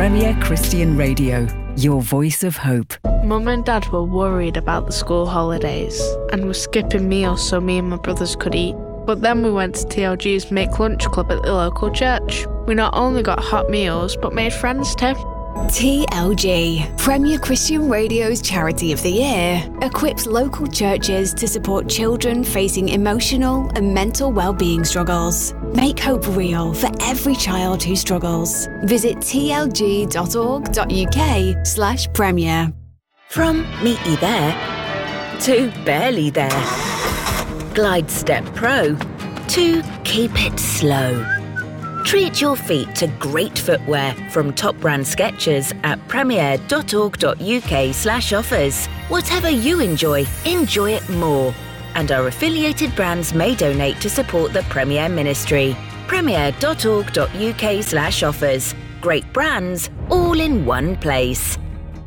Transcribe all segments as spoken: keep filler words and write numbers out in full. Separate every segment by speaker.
Speaker 1: Premier Christian Radio, your voice of hope.
Speaker 2: Mum and Dad were worried about the school holidays and were skipping meals so me and my brothers could eat. But then we went to T L G's Make Lunch Club at the local church. We not only got hot meals, but made friends too.
Speaker 3: T L G, Premier Christian Radio's Charity of the Year, equips local churches to support children facing emotional and mental well-being struggles. Make hope real for every child who struggles. Visit tlg.org.uk slash premier.
Speaker 4: From neatly there to barely there. Glide Step Pro to keep it slow. Treat your feet to great footwear from top brand Skechers at premier.org.uk slash offers. Whatever you enjoy, enjoy it more. And our affiliated brands may donate to support the Premier Ministry. premier.org.uk slash offers. Great brands, all in one place.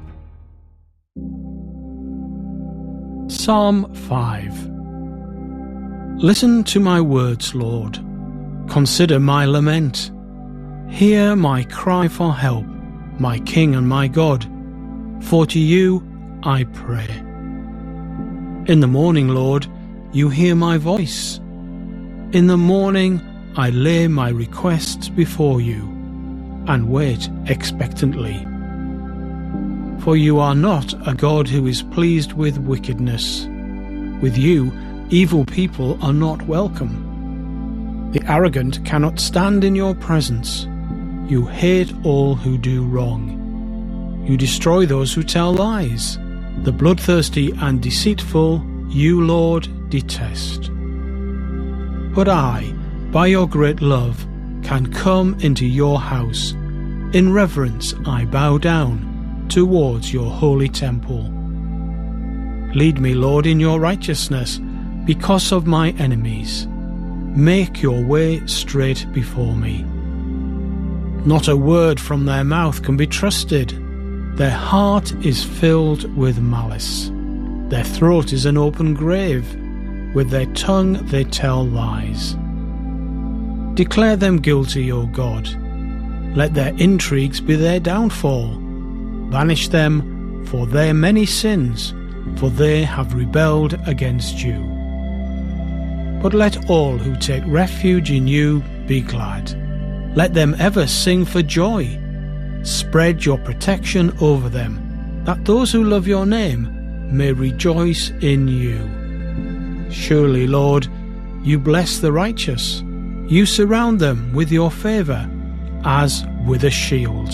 Speaker 5: Psalm five. Listen to my words, Lord. Consider my lament. Hear my cry for help, my King and my God. For to you I pray. In the morning, Lord, you hear my voice. In the morning I lay my requests before you and wait expectantly. For you are not a God who is pleased with wickedness. With you, evil people are not welcome. The arrogant cannot stand in your presence. You hate all who do wrong. You destroy those who tell lies. The bloodthirsty and deceitful you, Lord, detest. But I, by your great love, can come into your house. In reverence I bow down towards your holy temple. Lead me, Lord, in your righteousness because of my enemies. Make your way straight before me. Not a word from their mouth can be trusted. Their heart is filled with malice. Their throat is an open grave. With their tongue they tell lies. Declare them guilty, O God. Let their intrigues be their downfall. Banish them for their many sins, for they have rebelled against you. But let all who take refuge in you be glad. Let them ever sing for joy. Spread your protection over them, that those who love your name may rejoice in you. Surely, Lord, you bless the righteous. You surround them with your favour, as with a shield.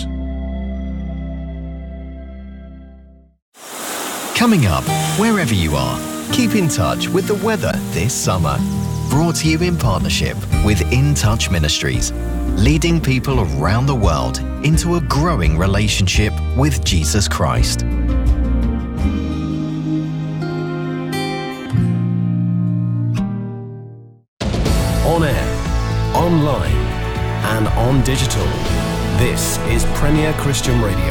Speaker 6: Coming up, wherever you are, keep in touch with the weather this summer. Brought to you in partnership with In Touch Ministries, leading people around the world into a growing relationship with Jesus Christ.
Speaker 7: On air, online, and on digital. This is Premier Christian Radio.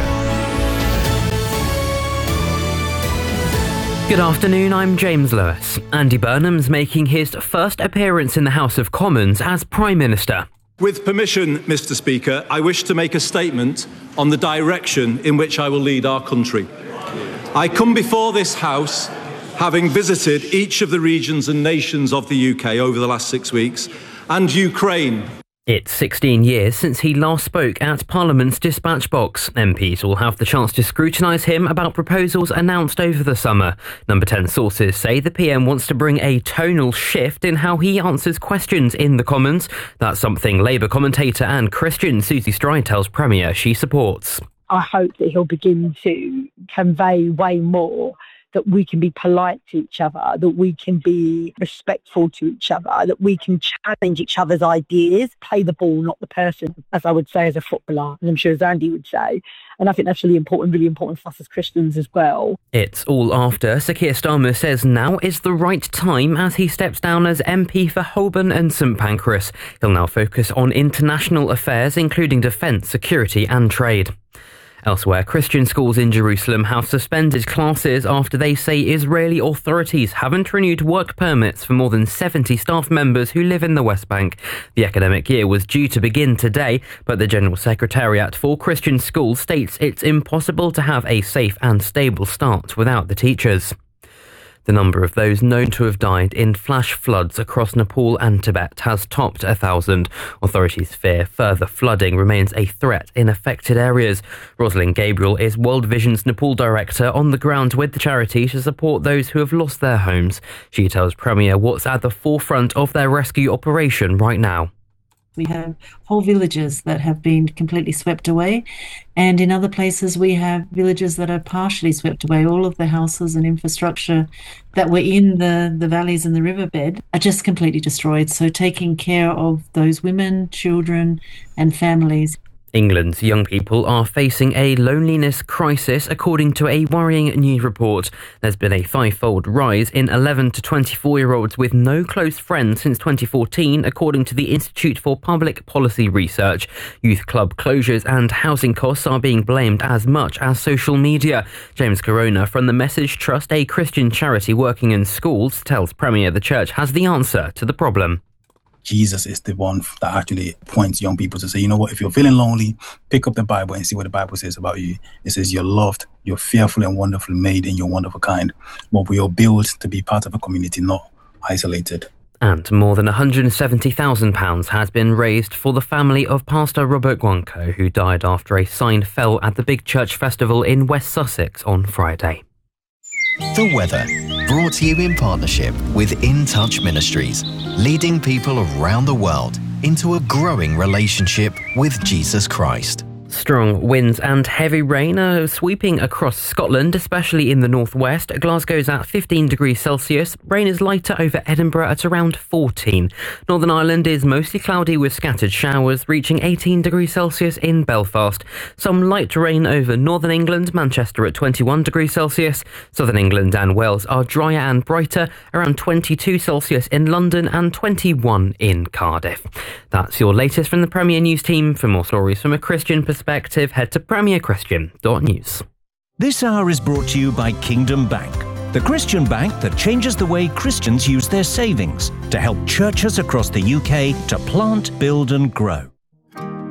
Speaker 8: Good afternoon, I'm James Lewis. Andy Burnham's making his first appearance in the House of Commons as Prime Minister.
Speaker 9: With permission, Mister Speaker, I wish to make a statement on the direction in which I will lead our country. I come before this House having visited each of the regions and nations of the U K over the last six weeks, and Ukraine.
Speaker 8: It's sixteen years since he last spoke at Parliament's dispatch box. M Ps will have the chance to scrutinise him about proposals announced over the summer. Number ten sources say the P M wants to bring a tonal shift in how he answers questions in the Commons. That's something Labour commentator and Christian Susie Stride tells Premier she supports.
Speaker 10: I hope that he'll begin to convey way more that we can be polite to each other, that we can be respectful to each other, that we can challenge each other's ideas, play the ball, not the person, as I would say as a footballer, and I'm sure as Andy would say. And I think that's really important, really important for us as Christians as well.
Speaker 8: It's all after Sir Keir Starmer says now is the right time as he steps down as M P for Holborn and St Pancras. He'll now focus on international affairs, including defence, security and trade. Elsewhere, Christian schools in Jerusalem have suspended classes after they say Israeli authorities haven't renewed work permits for more than seventy staff members who live in the West Bank. The academic year was due to begin today, but the General Secretariat for Christian schools states it's impossible to have a safe and stable start without the teachers. The number of those known to have died in flash floods across Nepal and Tibet has topped a thousand. Authorities fear further flooding remains a threat in affected areas. Rosalind Gabriel is World Vision's Nepal director on the ground with the charity to support those who have lost their homes. She tells Premier what's at the forefront of their rescue operation right now.
Speaker 11: We have whole villages that have been completely swept away, and in other places we have villages that are partially swept away. All of the houses and infrastructure that were in the, the valleys and the riverbed are just completely destroyed. So taking care of those women, children and families.
Speaker 8: England's young people are facing a loneliness crisis, according to a worrying new report. There's been a five-fold rise in eleven to twenty-four-year-olds with no close friends since twenty fourteen, according to the Institute for Public Policy Research. Youth club closures and housing costs are being blamed as much as social media. James Corona from the Message Trust, a Christian charity working in schools, tells Premier the church has the answer to the problem.
Speaker 12: Jesus is the one that actually points young people to say, you know what, if you're feeling lonely, pick up the Bible and see what the Bible says about you. It says you're loved, you're fearfully and wonderfully made, and you're wonderful kind. But we are built to be part of a community, not isolated.
Speaker 8: And more than one hundred seventy thousand pounds has been raised for the family of Pastor Robert Guanco, who died after a sign fell at the Big Church Festival in West Sussex on Friday.
Speaker 6: The weather, brought to you in partnership with In Touch Ministries, leading people around the world into a growing relationship with Jesus Christ.
Speaker 8: Strong winds and heavy rain are sweeping across Scotland, especially in the northwest. Glasgow's at fifteen degrees Celsius. Rain is lighter over Edinburgh at around fourteen. Northern Ireland is mostly cloudy with scattered showers, reaching eighteen degrees Celsius in Belfast. Some light rain over northern England, Manchester at twenty-one degrees Celsius. Southern England and Wales are drier and brighter, around twenty-two Celsius in London and twenty-one in Cardiff. That's your latest from the Premier News team. For more stories from a Christian perspective, head to premier christian dot news.
Speaker 13: This hour is brought to you by Kingdom Bank, the Christian bank that changes the way Christians use their savings to help churches across the U K to plant, build and grow.